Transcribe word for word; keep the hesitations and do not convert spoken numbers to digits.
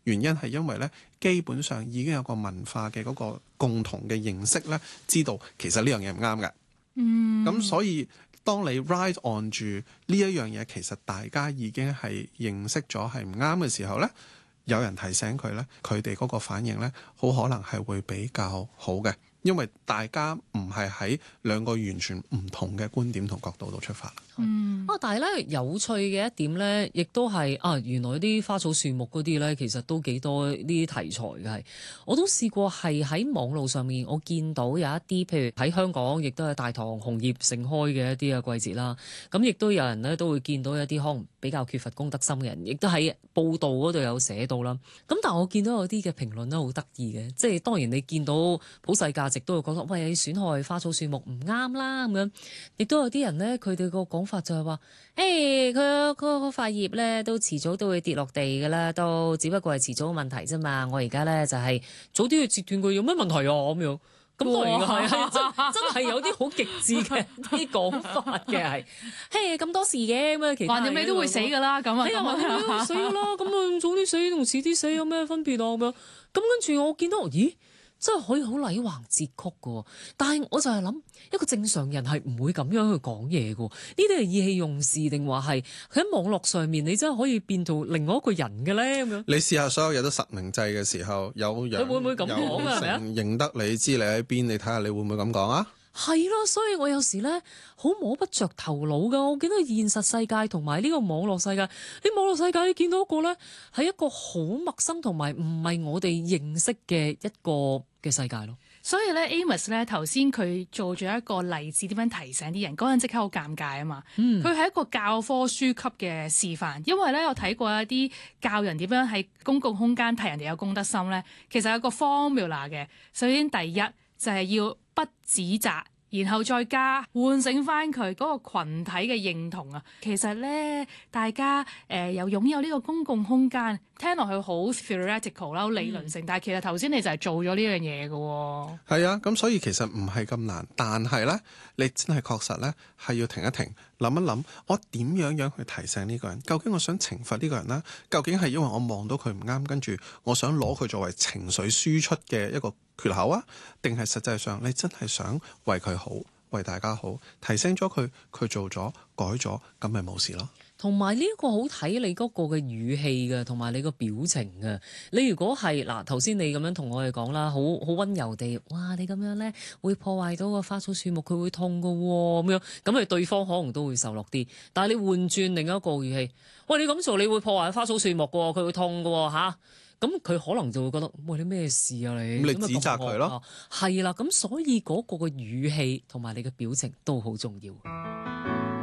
原因係因為咧，基本上已經有個文化嘅嗰個共同嘅認識咧，知道其實呢樣嘢唔啱嘅。 嗯， 咁所以當你 ride on 住呢一樣嘢，其實大家已經係認識咗係唔啱嘅時候咧，有人提醒佢咧，佢哋嗰個反應咧，好可能係會比較好嘅。因為大家唔係喺兩個完全唔同嘅觀點同角度度出發。 嗯， 啊，但係咧有趣嘅一點咧，亦都係啊，原來啲花草樹木嗰啲咧，其實都幾多呢啲題材嘅係。我都試過係喺網路上面，我見到有一啲，譬如喺香港，亦都係大棠紅葉盛開嘅一啲嘅季節啦。咁亦都有人咧都會見到一啲可能比較缺乏公德心嘅人，亦都喺報道嗰度有寫到啦。咁但係我見到有啲嘅評論咧好得意嘅，即係當然你見到普世價值都會覺得喂，你損害花草樹木唔啱啦咁樣。亦都有啲人咧，佢哋個講法就係話，誒佢嗰個塊葉咧都遲早都會跌落地㗎啦，都只不過係遲早嘅問題啫嘛。我而家咧就係早啲去截斷佢，有咩問題啊咁樣？咁當然係係真真係有啲好極致嘅啲講法嘅係，嘿咁多事嘅咁樣，其他橫掂你都會死㗎啦，咁啊， 你又話你都會死㗎啦，咁啊早啲死同遲啲死有咩分別啊咁樣？咁跟住我見到，咦？真係可以好禮橫節曲嘅，但係我就係諗一個正常人係唔會咁樣去講嘢嘅。呢啲係意氣用事定話係佢喺網絡上面，你真係可以變到另外一個人嘅咧咁樣。 你試下所有嘢都實名制嘅時候，有人佢會唔會咁講啊？係咪啊？ 認得你知你喺邊，你睇下你會唔會咁講啊？ 係咯，所以我有時咧好摸不着頭腦噶。我見到現實世界同埋呢個網絡世界，你網絡世界你見到一個咧係一個好陌生同埋唔係我哋認識嘅一個嘅世界咯。 所以咧 Amos 咧頭先佢做咗一個例子，點樣提醒啲人嗰陣即刻好尷尬啊嘛。佢係、嗯、一個教科書級嘅示範，因為咧我睇過一啲教人點樣喺公共空間提人哋有公德心咧，其實有個 formula 嘅。首先第一就係、是、要不指責，然後再加喚醒翻佢嗰個羣體嘅認同啊！其實咧，大家誒、呃、又擁有呢個公共空間，聽落去好 theoretical 啦，好理論性，嗯、但係其實頭先你就係做咗呢樣嘢嘅喎。 係啊，咁所以其實唔係咁難，但係咧，你真係確實咧係要停一停，諗一諗，我點樣樣去提醒呢個人？究竟我想懲罰呢個人啦？究竟係因為我望到佢唔啱，跟住我想攞佢作為情緒輸出嘅一個缺口啊？定係實際上你真係想為佢好，為大家好，提醒咗佢，佢做咗改咗，咁咪冇事咯。 同埋呢一個好睇你嗰個嘅語氣嘅，同埋你個表情嘅。你如果係嗱頭先你咁樣同我哋講啦，好好溫柔地，哇！你咁樣咧會破壞到個花草樹木，佢會痛㗎喎咁樣，咁你對方可能都會受落啲。但係你換轉另一個語氣，喂，你咁做你會破壞花草樹木㗎喎，佢會痛㗎喎嚇。咁佢可能就會覺得，喂，你咩事啊你？ 咁你指責佢咯。 係啦，咁所以嗰個嘅語氣同埋你嘅表情都好重要。